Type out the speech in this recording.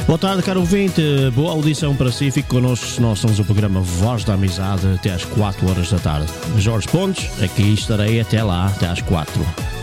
Boa tarde, caro ouvinte. Boa audição para si. Fique connosco. Nós somos o programa Voz da Amizade até às 4 horas da tarde. Jorge Pontes, aqui estarei até lá, até às 4.